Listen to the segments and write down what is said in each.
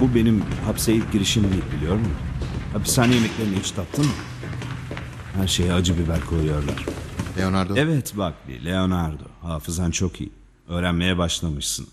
Bu benim hapse ilk girişim değil, biliyor musun? Hapishane yemeklerini hiç tattın mı? Her şeye acı biber koyuyorlar. Leonardo. Evet bak bir Leonardo. Hafızan çok iyi. Öğrenmeye başlamışsın.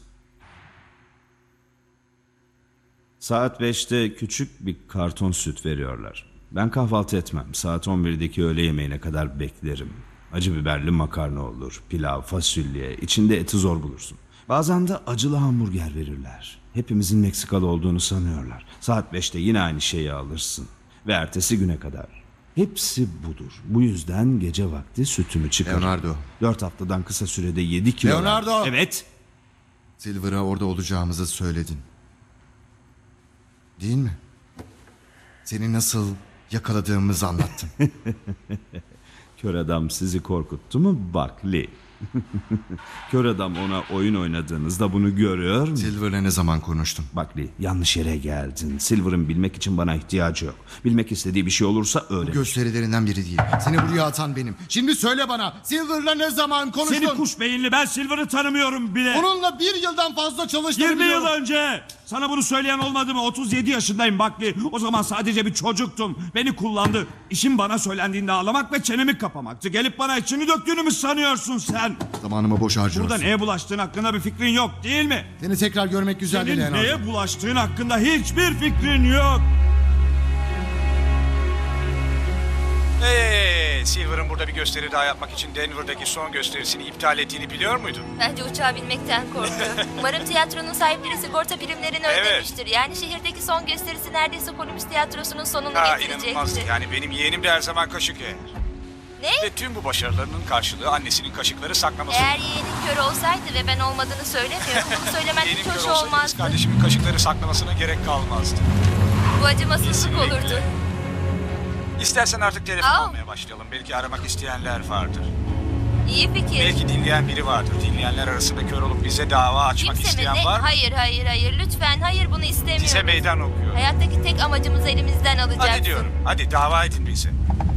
Saat 5'te küçük bir karton süt veriyorlar. Ben kahvaltı etmem. Saat 11'deki öğle yemeğine kadar beklerim. Acı biberli makarna olur, pilav, fasulye, içinde eti zor bulursun. Bazen de acılı hamburger verirler. Hepimizin Meksikalı olduğunu sanıyorlar. Saat 5'te yine aynı şeyi alırsın. Ve ertesi güne kadar. Hepsi budur. Bu yüzden gece vakti sütümü çıkarırım. Leonardo. 4 haftadan kısa sürede 7 kilo. Leonardo! Evet. Silver'a orada olacağımızı söyledin. Değil mi? Seni nasıl yakaladığımızı anlattın. Kör adam sizi korkuttu mu? Bak Lee. Kör adam ona oyun oynadığınızda bunu görüyor mu? Silver'la ne zaman konuştun? Bak Lee, yanlış yere geldin. Silver'ın bilmek için bana ihtiyacı yok. Bilmek istediği bir şey olursa Bu öğrenir. gösterilerinden biri değil. Seni buraya atan benim. Şimdi söyle bana, Silver'la ne zaman konuştun? Seni kuş beyinli, ben Silver'ı tanımıyorum bile. Onunla 1 yıldan fazla çalıştığını 20 biliyorum. yıl önce. Sana bunu söyleyen olmadı mı? 37 yaşındayım bak Lee. O zaman sadece bir çocuktum. Beni kullandı. İşim bana söylendiğinde ağlamak ve çenemi kapamaktı. Gelip bana içini döktüğünü mü sanıyorsun sen? Zamanımı boş harcıyorsun. Burada neye bulaştığın hakkında bir fikrin yok değil mi? Seni tekrar görmek güzel Senin Leonardo. neye bulaştığın hakkında hiçbir fikrin yok. Silver'ın burada bir gösteri daha yapmak için Denver'daki son gösterisini iptal ettiğini biliyor muydun? Bence uçağa binmekten korkuyor. Umarım tiyatronun sahipleri sigorta primlerini Evet. ödemiştir. Yani şehirdeki son gösterisi neredeyse Columbus tiyatrosunun sonunu Ha, getirecekti. inanılmazdı. Yani benim yeğenim de her zaman kaşık yer. Ne? Ve tüm bu başarılarının karşılığı annesinin kaşıkları saklaması. Eğer yeğenin kör olsaydı ve ben olmadığını söylemiyorum, bunu söylemen Yeğenim hiç kör hoş olsaydı kız olmazdı. kardeşimin kaşıkları saklamasına gerek kalmazdı. Bu acımasızlık Kesinlikle. olurdu. İstersen artık telefon Aa. almaya başlayalım. Belki aramak isteyenler vardır. İyi fikir. Belki dinleyen biri vardır. Dinleyenler arasında kör olup bize dava açmak Kimse mi? isteyen Ne? var mı? Hayır. Lütfen, hayır bunu istemiyorum. Size meydan okuyor. Hayattaki tek amacımız elimizden alacaksın. Hadi diyorum. Hadi dava edin bizi.